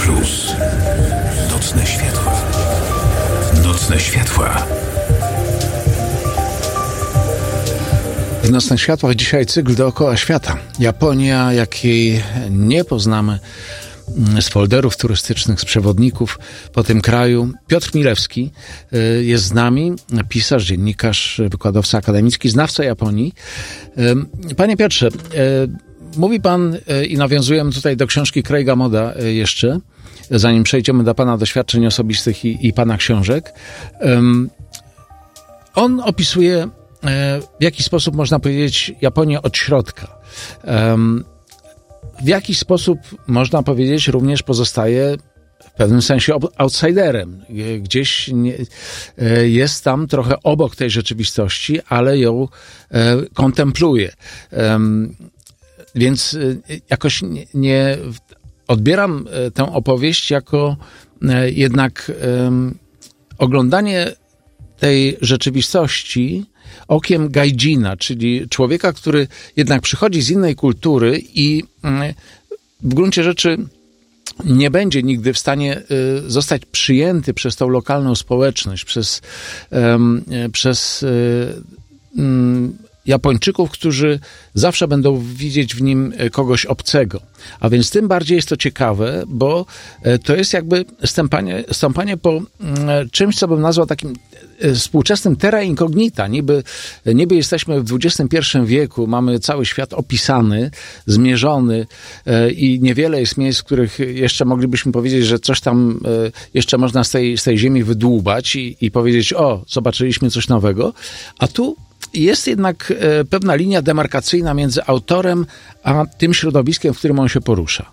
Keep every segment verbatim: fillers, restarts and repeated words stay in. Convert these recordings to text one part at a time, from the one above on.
Plus. Nocne światła. Nocne światła. W Nocnych Światłach dzisiaj cykl dookoła świata. Japonia, jakiej nie poznamy z folderów turystycznych, z przewodników po tym kraju. Piotr Milewski jest z nami, pisarz, dziennikarz, wykładowca akademicki, znawca Japonii. Panie Piotrze, mówi pan i nawiązujemy tutaj do książki Craiga Moda jeszcze, zanim przejdziemy do pana doświadczeń osobistych i, i pana książek. On opisuje, w jaki sposób można powiedzieć Japonię od środka. W jaki sposób można powiedzieć również pozostaje w pewnym sensie outsiderem. Gdzieś nie, jest tam trochę obok tej rzeczywistości, ale ją kontempluje. Więc jakoś nie, nie odbieram tę opowieść jako jednak oglądanie tej rzeczywistości okiem gaijina, czyli człowieka, który jednak przychodzi z innej kultury i w gruncie rzeczy nie będzie nigdy w stanie zostać przyjęty przez tą lokalną społeczność, przez, przez Japończyków, którzy zawsze będą widzieć w nim kogoś obcego. A więc tym bardziej jest to ciekawe, bo to jest jakby stąpanie, stąpanie po czymś, co bym nazwał takim współczesnym terra incognita. Niby, niby jesteśmy w dwudziestym pierwszym wieku, mamy cały świat opisany, zmierzony i niewiele jest miejsc, w których jeszcze moglibyśmy powiedzieć, że coś tam jeszcze można z tej, z tej ziemi wydłubać i, i powiedzieć, o, zobaczyliśmy coś nowego. A tu jest jednak pewna linia demarkacyjna między autorem a tym środowiskiem, w którym on się porusza.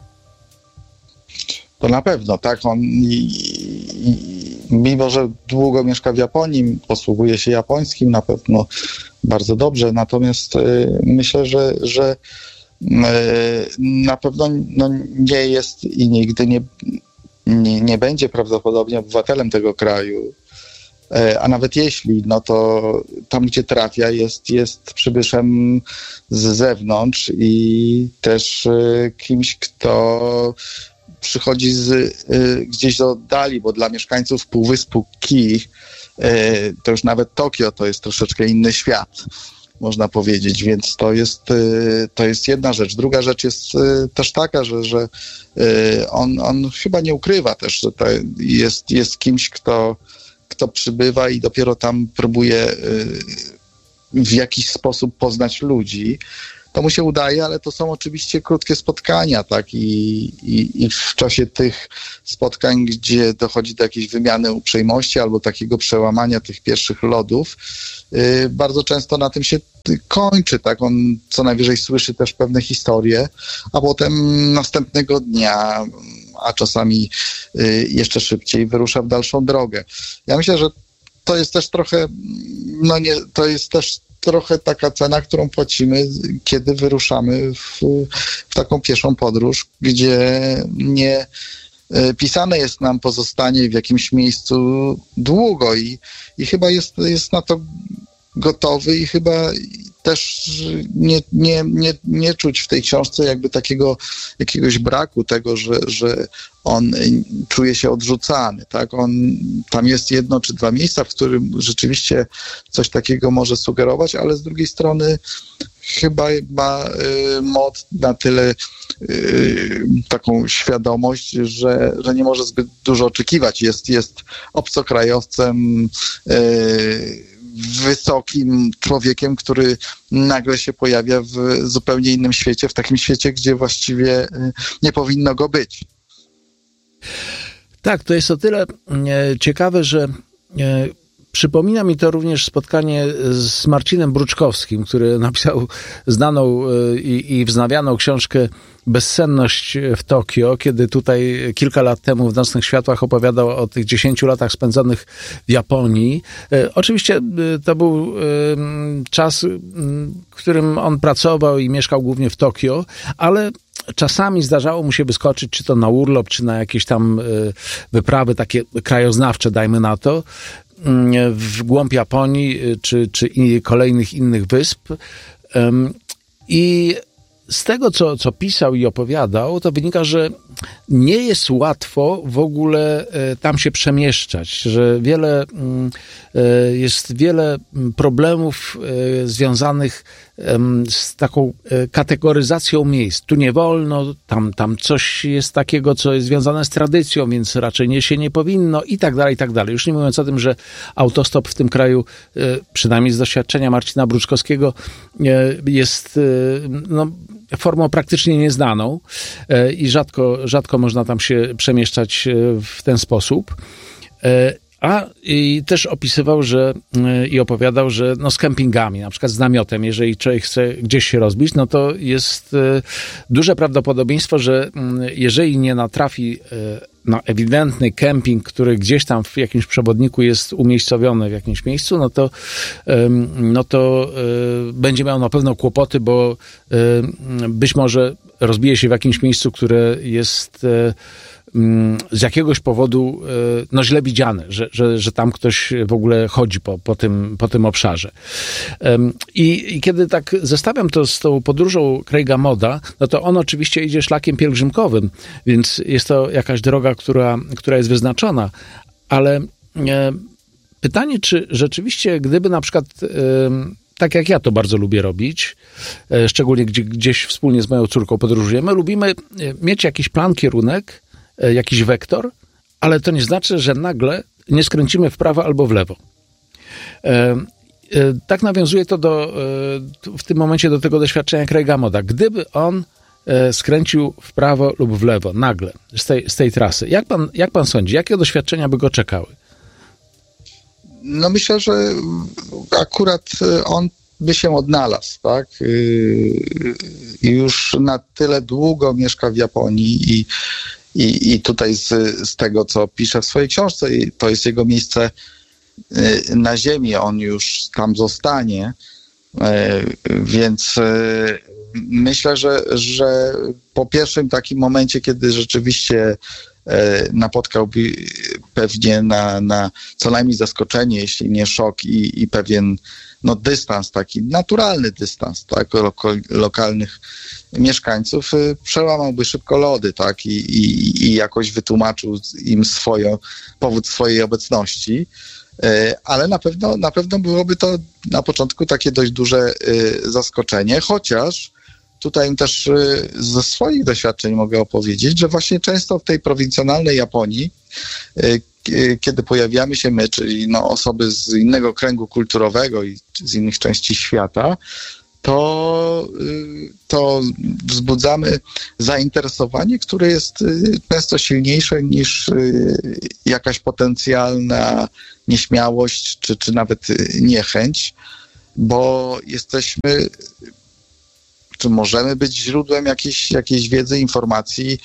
To na pewno, tak. On i, i, mimo że długo mieszka w Japonii, posługuje się japońskim na pewno bardzo dobrze, natomiast y, myślę, że, że y, na pewno no, nie jest i nigdy nie, nie, nie będzie prawdopodobnie obywatelem tego kraju. A nawet jeśli, no to tam, gdzie trafia, jest, jest przybyszem z zewnątrz i też y, kimś, kto przychodzi z, y, gdzieś z oddali, bo dla mieszkańców Półwyspu Ki, y, to już nawet Tokio to jest troszeczkę inny świat, można powiedzieć, więc to jest, y, to jest jedna rzecz. Druga rzecz jest y, też taka, że, że y, on, on chyba nie ukrywa też, że to jest, jest kimś, kto kto przybywa i dopiero tam próbuje w jakiś sposób poznać ludzi. To mu się udaje, ale to są oczywiście krótkie spotkania, tak? I, i, i w czasie tych spotkań, gdzie dochodzi do jakiejś wymiany uprzejmości albo takiego przełamania tych pierwszych lodów, yy, bardzo często na tym się kończy, tak? On co najwyżej słyszy też pewne historie, a potem następnego dnia, a czasami y, jeszcze szybciej wyrusza w dalszą drogę. Ja myślę, że to jest też trochę, no nie, to jest też trochę taka cena, którą płacimy, kiedy wyruszamy w, w taką pieszą podróż, gdzie nie y, pisane jest nam pozostanie w jakimś miejscu długo i, i chyba jest, jest na to gotowy i chyba też nie, nie, nie, nie czuć w tej książce jakby takiego jakiegoś braku tego, że, że on czuje się odrzucany, tak? On, tam jest jedno czy dwa miejsca, w którym rzeczywiście coś takiego może sugerować, ale z drugiej strony chyba ma y, moc na tyle y, taką świadomość, że, że nie może zbyt dużo oczekiwać. Jest, jest obcokrajowcem, y, wysokim człowiekiem, który nagle się pojawia w zupełnie innym świecie, w takim świecie, gdzie właściwie nie powinno go być. Tak, to jest o tyle ciekawe, że przypomina mi to również spotkanie z Marcinem Bruczkowskim, który napisał znaną i, i wznawianą książkę Bezsenność w Tokio, kiedy tutaj kilka lat temu w Nocnych Światłach opowiadał o tych dziesięciu latach spędzonych w Japonii. Oczywiście to był czas, w którym on pracował i mieszkał głównie w Tokio, ale czasami zdarzało mu się wyskoczyć, czy to na urlop, czy na jakieś tam wyprawy takie krajoznawcze, dajmy na to, w głąb Japonii, czy, czy kolejnych innych wysp. I z tego, co, co pisał i opowiadał, to wynika, że nie jest łatwo w ogóle tam się przemieszczać, że wiele, jest wiele problemów związanych z taką kategoryzacją miejsc. Tu nie wolno, tam, tam coś jest takiego, co jest związane z tradycją, więc raczej nie się nie powinno i tak dalej, i tak dalej. Już nie mówiąc o tym, że autostop w tym kraju, przynajmniej z doświadczenia Marcina Bruczkowskiego, jest no, formą praktycznie nieznaną i rzadko, rzadko można tam się przemieszczać w ten sposób. A i też opisywał, że i opowiadał, że no z kempingami, na przykład z namiotem, jeżeli człowiek chce gdzieś się rozbić, no to jest duże prawdopodobieństwo, że jeżeli nie natrafi na ewidentny kemping, który gdzieś tam w jakimś przewodniku jest umiejscowiony w jakimś miejscu, no to, no to będzie miał na pewno kłopoty, bo być może rozbije się w jakimś miejscu, które jest z jakiegoś powodu no, źle widziane, że, że, że tam ktoś w ogóle chodzi po, po, tym, po tym obszarze. I, I kiedy tak zestawiam to z tą podróżą Craiga Modda, no to on oczywiście idzie szlakiem pielgrzymkowym, więc jest to jakaś droga, która, która jest wyznaczona, ale pytanie, czy rzeczywiście, gdyby na przykład tak jak ja to bardzo lubię robić, szczególnie gdzie, gdzieś wspólnie z moją córką podróżujemy, lubimy mieć jakiś plan, kierunek, jakiś wektor, ale to nie znaczy, że nagle nie skręcimy w prawo albo w lewo. Tak nawiązuje to do, w tym momencie do tego doświadczenia Craiga Modda. Gdyby on skręcił w prawo lub w lewo, nagle, z tej, z tej trasy, jak pan, jak pan sądzi, jakie doświadczenia by go czekały? No myślę, że akurat on by się odnalazł, tak? I już na tyle długo mieszka w Japonii i, i, i tutaj z, z tego, co pisze w swojej książce, to jest jego miejsce na ziemi, on już tam zostanie, więc myślę, że, że po pierwszym takim momencie, kiedy rzeczywiście napotkałby pewnie na, na co najmniej zaskoczenie, jeśli nie szok i, i pewien no, dystans, taki naturalny dystans, tak, loko, lokalnych mieszkańców, przełamałby szybko lody, tak, i, i, i jakoś wytłumaczył im swoje, powód swojej obecności, ale na pewno, na pewno byłoby to na początku takie dość duże zaskoczenie, chociaż tutaj też ze swoich doświadczeń mogę opowiedzieć, że właśnie często w tej prowincjonalnej Japonii, kiedy pojawiamy się my, czyli no osoby z innego kręgu kulturowego i z innych części świata, to, to wzbudzamy zainteresowanie, które jest często silniejsze niż jakaś potencjalna nieśmiałość czy, czy nawet niechęć, bo jesteśmy, czy możemy być źródłem jakiejś, jakiejś wiedzy, informacji,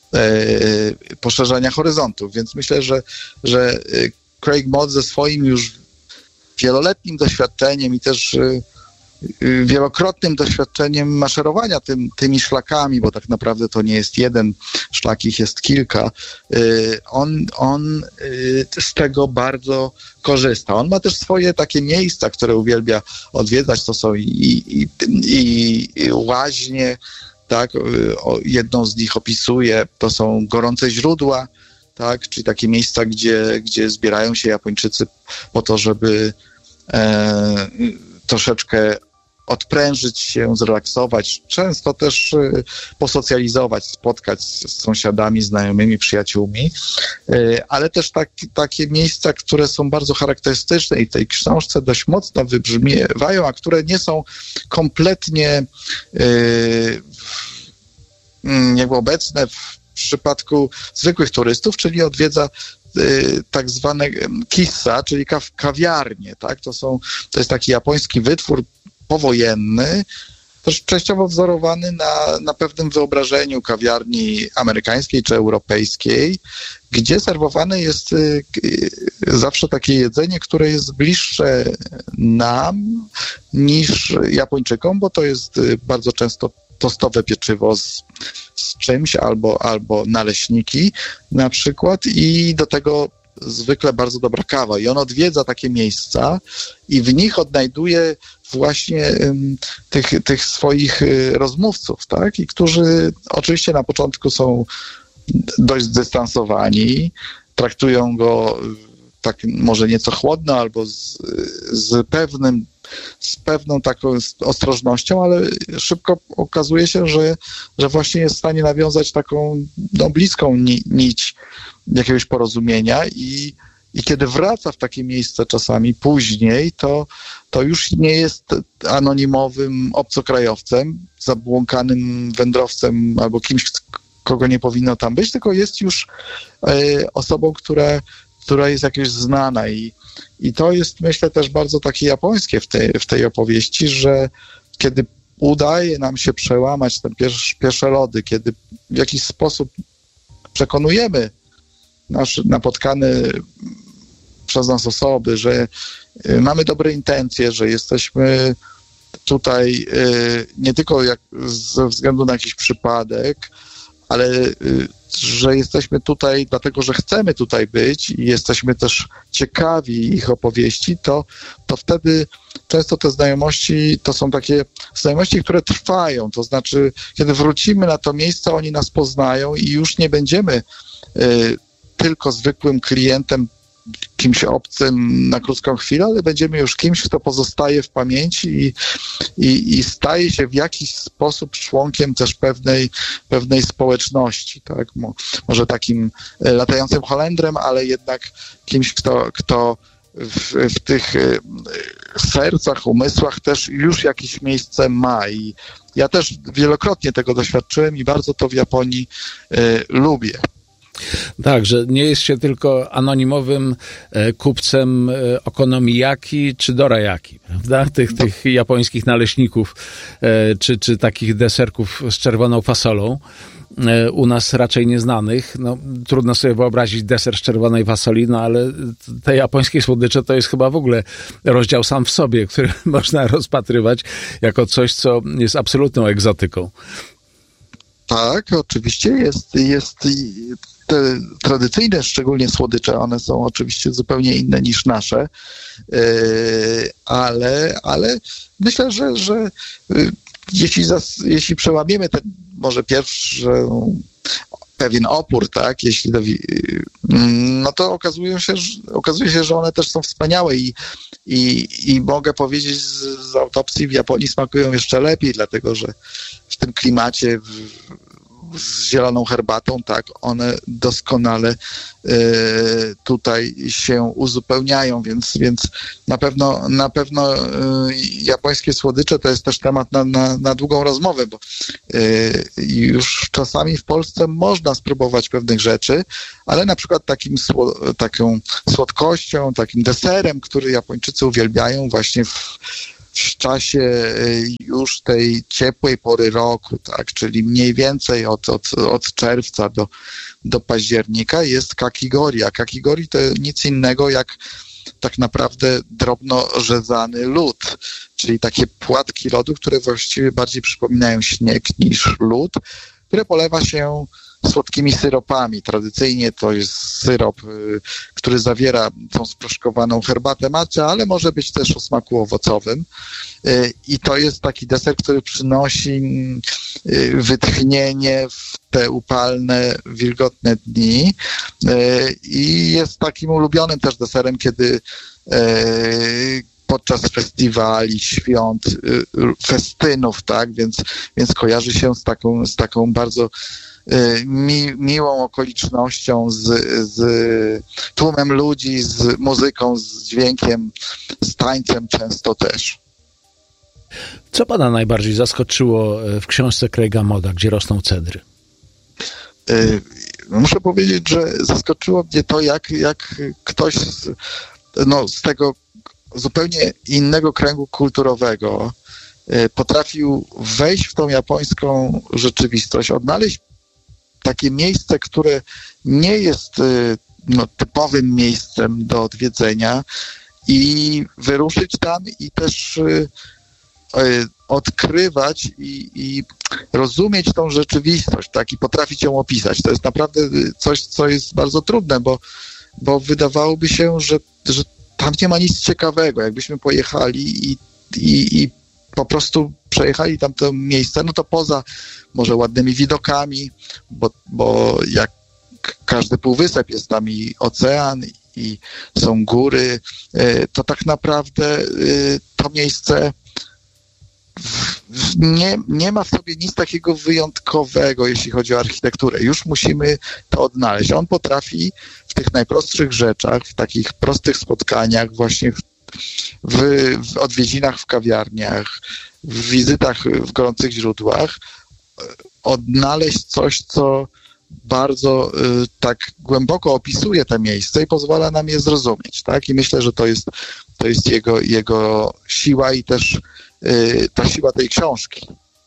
e, poszerzania horyzontów. Więc myślę, że, że Craig Modd ze swoim już wieloletnim doświadczeniem i też e, wielokrotnym doświadczeniem maszerowania tym, tymi szlakami, bo tak naprawdę to nie jest jeden szlak, ich jest kilka, on, on z tego bardzo korzysta. On ma też swoje takie miejsca, które uwielbia odwiedzać, to są i, i, i, i łaźnie, tak, jedną z nich opisuje, to są gorące źródła, tak, czyli takie miejsca, gdzie, gdzie zbierają się Japończycy po to, żeby e, troszeczkę odprężyć się, zrelaksować, często też y, posocjalizować, spotkać z sąsiadami, znajomymi, przyjaciółmi, y, ale też tak, takie miejsca, które są bardzo charakterystyczne i w tej książce dość mocno wybrzmiewają, a które nie są kompletnie y, jakby obecne w przypadku zwykłych turystów, czyli odwiedza y, tak zwane kissa, czyli kaw, kawiarnie, tak? To są, to jest taki japoński wytwór powojenny, też częściowo wzorowany na, na pewnym wyobrażeniu kawiarni amerykańskiej czy europejskiej, gdzie serwowane jest y, y, zawsze takie jedzenie, które jest bliższe nam niż Japończykom, bo to jest y, bardzo często tostowe pieczywo z, z czymś albo, albo naleśniki na przykład i do tego zwykle bardzo dobra kawa i on odwiedza takie miejsca i w nich odnajduje właśnie um, tych, tych swoich y, rozmówców, tak? I którzy oczywiście na początku są dość zdystansowani, traktują go tak może nieco chłodno albo z, z pewnym z pewną taką ostrożnością, ale szybko okazuje się, że, że właśnie jest w stanie nawiązać taką no, bliską ni- nić jakiegoś porozumienia i, i kiedy wraca w takie miejsce czasami później, to, to już nie jest anonimowym obcokrajowcem, zabłąkanym wędrowcem albo kimś, kogo nie powinno tam być, tylko jest już y, osobą, która, która jest jakoś znana i I to jest, myślę, też bardzo takie japońskie w tej, w tej opowieści, że kiedy udaje nam się przełamać te pierwsze, pierwsze lody, kiedy w jakiś sposób przekonujemy nasz napotkane przez nas osoby, że mamy dobre intencje, że jesteśmy tutaj nie tylko jak, ze względu na jakiś przypadek, ale że jesteśmy tutaj dlatego, że chcemy tutaj być i jesteśmy też ciekawi ich opowieści, to, to wtedy często te znajomości to są takie znajomości, które trwają. To znaczy, kiedy wrócimy na to miejsce, oni nas poznają i już nie będziemy y, tylko zwykłym klientem, kimś obcym na krótką chwilę, ale będziemy już kimś, kto pozostaje w pamięci i, i, i staje się w jakiś sposób członkiem też pewnej, pewnej społeczności, tak? Mo, może takim latającym Holendrem, ale jednak kimś, kto, kto w, w tych sercach, umysłach też już jakieś miejsce ma i ja też wielokrotnie tego doświadczyłem i bardzo to w Japonii y, lubię. Tak, że nie jest się tylko anonimowym e, kupcem e, okonomiyaki czy dorayaki, prawda? Tych, tych japońskich naleśników e, czy, czy takich deserków z czerwoną fasolą. E, u nas raczej nieznanych. No, trudno sobie wyobrazić deser z czerwonej fasoli, no ale te japońskie słodycze to jest chyba w ogóle rozdział sam w sobie, który można rozpatrywać jako coś, co jest absolutną egzotyką. Tak, oczywiście jest, jest te tradycyjne, szczególnie słodycze, one są oczywiście zupełnie inne niż nasze, ale, ale myślę, że, że jeśli, zas, jeśli przełamiemy ten może pierwszy pewien opór, tak, jeśli no to okazuje się, że, okazuje się, że one też są wspaniałe i, i, i mogę powiedzieć z, z autopsji w Japonii smakują jeszcze lepiej, dlatego że w tym klimacie w, z zieloną herbatą, tak, one doskonale y, tutaj się uzupełnią, więc, więc na pewno, na pewno y, japońskie słodycze to jest też temat na, na, na długą rozmowę, bo y, już czasami w Polsce można spróbować pewnych rzeczy, ale na przykład takim sło, taką słodkością, takim deserem, który Japończycy uwielbiają właśnie w w czasie już tej ciepłej pory roku, tak, czyli mniej więcej od, od, od czerwca do, do października jest kakigori, a kakigori to nic innego jak tak naprawdę drobno rzezany lód, czyli takie płatki lodu, które właściwie bardziej przypominają śnieg niż lód, które polewa się słodkimi syropami. Tradycyjnie to jest syrop, y, który zawiera tą sproszkowaną herbatę matcha, ale może być też o smaku owocowym. Y, I to jest taki deser, który przynosi y, wytchnienie w te upalne, wilgotne dni y, i jest takim ulubionym też deserem, kiedy y, podczas festiwali, świąt, festynów, tak, więc, więc kojarzy się z taką, z taką bardzo Mi, miłą okolicznością, z, z tłumem ludzi, z muzyką, z dźwiękiem, z tańcem często też. Co pana najbardziej zaskoczyło w książce Craiga Modda, Gdzie rosną cedry? Muszę powiedzieć, że zaskoczyło mnie to, jak, jak ktoś z, no, z tego zupełnie innego kręgu kulturowego potrafił wejść w tą japońską rzeczywistość, odnaleźć takie miejsce, które nie jest no, typowym miejscem do odwiedzenia i wyruszyć tam i też y, y, odkrywać i, i rozumieć tą rzeczywistość, tak, i potrafić ją opisać. To jest naprawdę coś, co jest bardzo trudne, bo bo wydawałoby się, że, że tam nie ma nic ciekawego. Jakbyśmy pojechali i, i, i po prostu przejechali tam to miejsce, no to poza może ładnymi widokami, bo, bo jak każdy półwysep jest tam i ocean, i są góry, to tak naprawdę to miejsce nie, nie ma w sobie nic takiego wyjątkowego, jeśli chodzi o architekturę. Już musimy to odnaleźć. On potrafi w tych najprostszych rzeczach, w takich prostych spotkaniach, właśnie w, w, w odwiedzinach w kawiarniach, w wizytach w gorących źródłach odnaleźć coś, co bardzo y, tak głęboko opisuje te miejsce i pozwala nam je zrozumieć, tak? I myślę, że to jest, to jest jego, jego siła i też y, ta siła tej książki.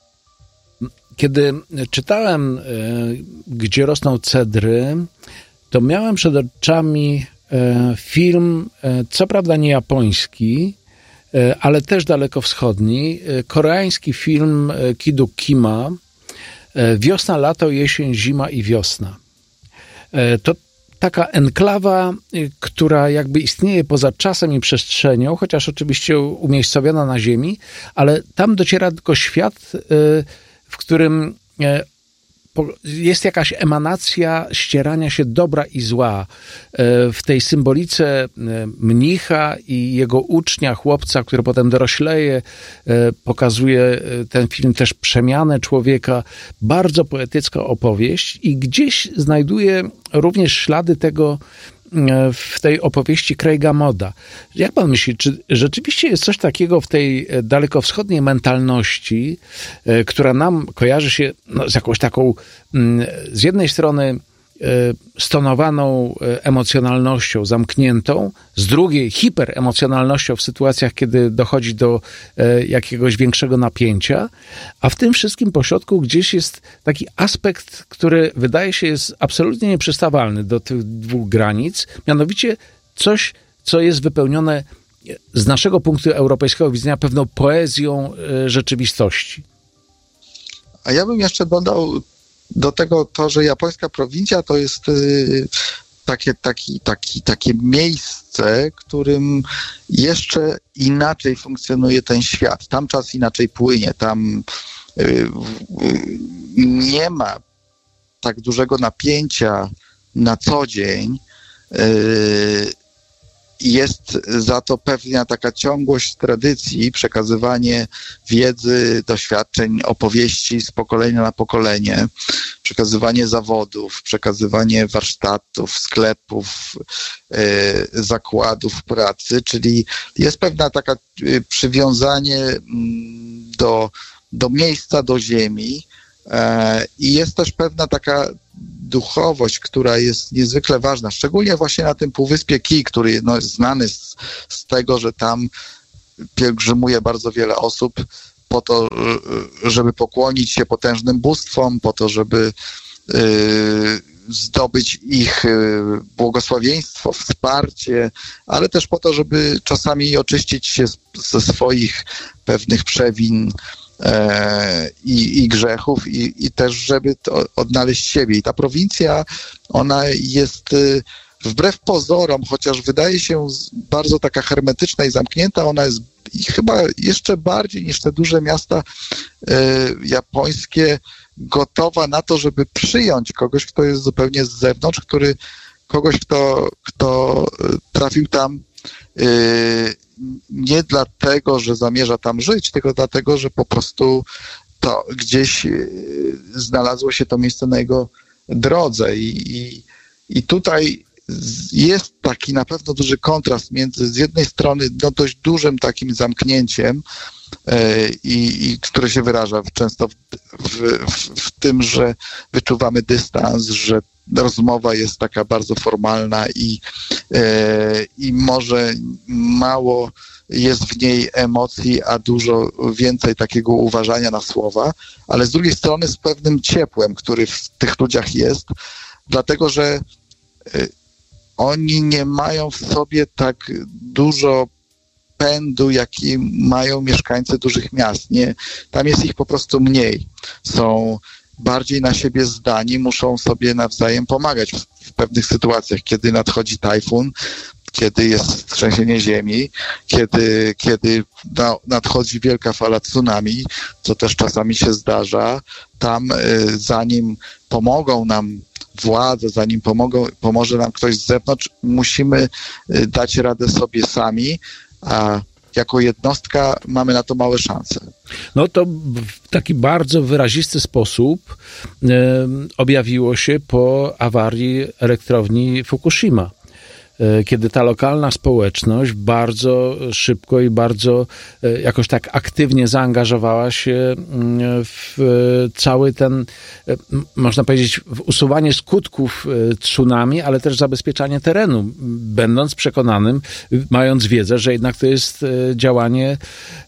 Kiedy czytałem y, Gdzie rosną cedry, to miałem przed oczami y, film, y, co prawda nie japoński, y, ale też dalekowschodni, y, koreański film y, Kidu Kima, Wiosna, lato, jesień, zima i wiosna. To taka enklawa, która jakby istnieje poza czasem i przestrzenią, chociaż oczywiście umiejscowiona na ziemi, ale tam dociera tylko świat, w którym jest jakaś emanacja ścierania się dobra i zła. W tej symbolice mnicha i jego ucznia, chłopca, który potem dorośleje, pokazuje ten film też przemianę człowieka. Bardzo poetycka opowieść i gdzieś znajduje również ślady tego w tej opowieści Craiga Modda. Jak pan myśli, czy rzeczywiście jest coś takiego w tej dalekowschodniej mentalności, która nam kojarzy się no, z jakąś taką z jednej strony stonowaną emocjonalnością, zamkniętą, z drugiej hiperemocjonalnością w sytuacjach, kiedy dochodzi do jakiegoś większego napięcia, a w tym wszystkim pośrodku gdzieś jest taki aspekt, który wydaje się jest absolutnie nieprzystawalny do tych dwóch granic, mianowicie coś, co jest wypełnione z naszego punktu europejskiego widzenia pewną poezją rzeczywistości. A ja bym jeszcze dodał do tego to, że japońska prowincja to jest y, takie, taki, taki, takie miejsce, którym jeszcze inaczej funkcjonuje ten świat. Tam czas inaczej płynie, tam y, y, nie ma tak dużego napięcia na co dzień. Y, Jest za to pewna taka ciągłość tradycji, przekazywanie wiedzy, doświadczeń, opowieści z pokolenia na pokolenie, przekazywanie zawodów, przekazywanie warsztatów, sklepów, yy, zakładów pracy, czyli jest pewna taka yy, przywiązanie yy, do, do miejsca, do ziemi. I jest też pewna taka duchowość, która jest niezwykle ważna, szczególnie właśnie na tym półwyspie Kii, który no, jest znany z, z tego, że tam pielgrzymuje bardzo wiele osób po to, żeby pokłonić się potężnym bóstwom, po to, żeby y, zdobyć ich błogosławieństwo, wsparcie, ale też po to, żeby czasami oczyścić się z, ze swoich pewnych przewin, I, i grzechów i, i też, żeby to odnaleźć siebie. I ta prowincja, ona jest wbrew pozorom, chociaż wydaje się bardzo taka hermetyczna i zamknięta, ona jest chyba jeszcze bardziej niż te duże miasta e, japońskie gotowa na to, żeby przyjąć kogoś, kto jest zupełnie z zewnątrz, który kogoś, kto, kto trafił tam e, nie dlatego, że zamierza tam żyć, tylko dlatego, że po prostu to gdzieś znalazło się to miejsce na jego drodze i, i, i tutaj jest taki na pewno duży kontrast między z jednej strony no, dość dużym takim zamknięciem, e, i, i które się wyraża często w, w, w, w tym, że wyczuwamy dystans, że rozmowa jest taka bardzo formalna i, e, i może mało jest w niej emocji, a dużo więcej takiego uważania na słowa, ale z drugiej strony z pewnym ciepłem, który w tych ludziach jest, dlatego że e, oni nie mają w sobie tak dużo pędu, jaki mają mieszkańcy dużych miast. Nie, tam jest ich po prostu mniej. Są bardziej na siebie zdani, muszą sobie nawzajem pomagać w, w pewnych sytuacjach, kiedy nadchodzi tajfun, kiedy jest trzęsienie ziemi, kiedy, kiedy na, nadchodzi wielka fala tsunami, co też czasami się zdarza. Tam y, zanim pomogą nam władze, zanim pomogą, pomoże nam ktoś z zewnątrz, musimy y, dać radę sobie sami, a jako jednostka mamy na to małe szanse. No to w taki bardzo wyrazisty sposób y, objawiło się po awarii elektrowni Fukushima, kiedy ta lokalna społeczność bardzo szybko i bardzo jakoś tak aktywnie zaangażowała się w cały ten, można powiedzieć, w usuwanie skutków tsunami, ale też zabezpieczanie terenu, będąc przekonanym, mając wiedzę, że jednak to jest działanie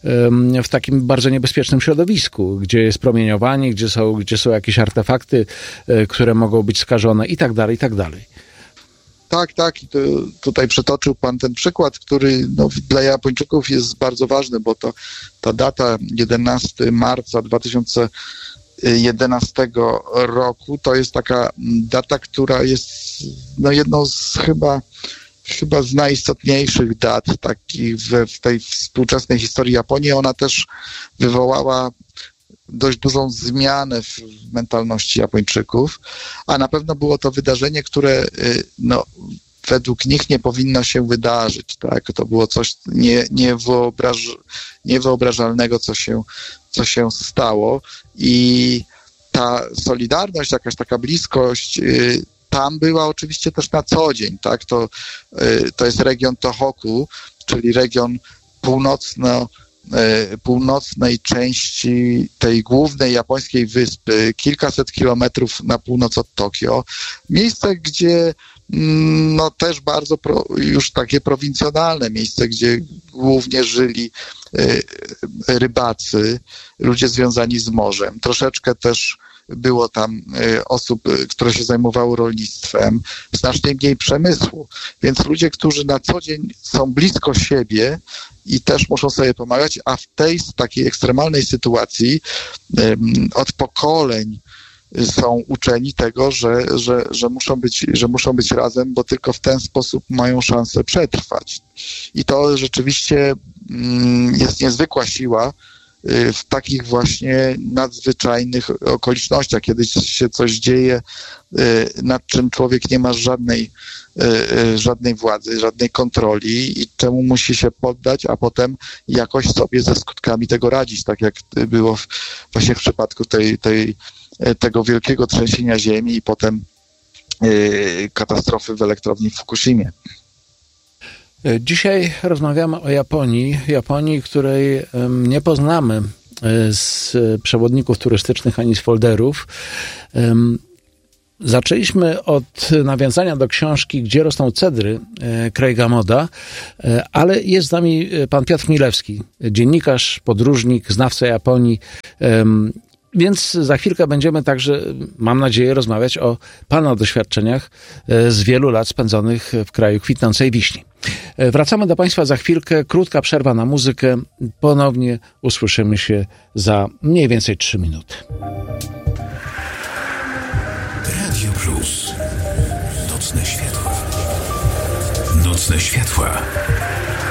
w takim bardzo niebezpiecznym środowisku, gdzie jest promieniowanie, gdzie są, gdzie są jakieś artefakty, które mogą być skażone i tak dalej, i tak dalej. Tak, tak. I to, tutaj przytoczył pan ten przykład, który no, dla Japończyków jest bardzo ważny, bo to ta data jedenastego marca dwa tysiące jedenastego roku to jest taka data, która jest no, jedną z chyba, chyba z najistotniejszych dat takich w, w tej współczesnej historii Japonii. Ona też wywołała dość dużą zmianę w mentalności Japończyków, a na pewno było to wydarzenie, które no, według nich nie powinno się wydarzyć. Tak? To było coś nie, niewyobraż, niewyobrażalnego, co się, co się stało i ta solidarność, jakaś taka bliskość tam była oczywiście też na co dzień. Tak? To, to jest region Tohoku, czyli region północno północnej części tej głównej japońskiej wyspy, kilkaset kilometrów na północ od Tokio. Miejsce, gdzie no też bardzo pro, już takie prowincjonalne miejsce, gdzie głównie żyli y, rybacy, ludzie związani z morzem. Troszeczkę też było tam y, osób, y, które się zajmowały rolnictwem, znacznie mniej przemysłu. Więc ludzie, którzy na co dzień są blisko siebie i też muszą sobie pomagać, a w tej takiej ekstremalnej sytuacji y, od pokoleń są uczeni tego, że, że, że, muszą być, że muszą być razem, bo tylko w ten sposób mają szansę przetrwać. I to rzeczywiście mm, jest niezwykła siła w takich właśnie nadzwyczajnych okolicznościach, kiedy się coś dzieje, nad czym człowiek nie ma żadnej, żadnej władzy, żadnej kontroli i czemu musi się poddać, a potem jakoś sobie ze skutkami tego radzić, tak jak było w, właśnie w przypadku tej, tej, tego wielkiego trzęsienia ziemi i potem katastrofy w elektrowni w Fukushimie. Dzisiaj rozmawiamy o Japonii, Japonii, której nie poznamy z przewodników turystycznych ani z folderów. Zaczęliśmy od nawiązania do książki Gdzie rosną cedry Craiga Moda, ale jest z nami pan Piotr Milewski, dziennikarz, podróżnik, znawca Japonii. Więc za chwilkę będziemy także, mam nadzieję, rozmawiać o pana doświadczeniach z wielu lat spędzonych w kraju kwitnącej wiśni. Wracamy do państwa za chwilkę. Krótka przerwa na muzykę. Ponownie usłyszymy się za mniej więcej trzy minuty. Radio Plus. Nocne światła. Nocne światła.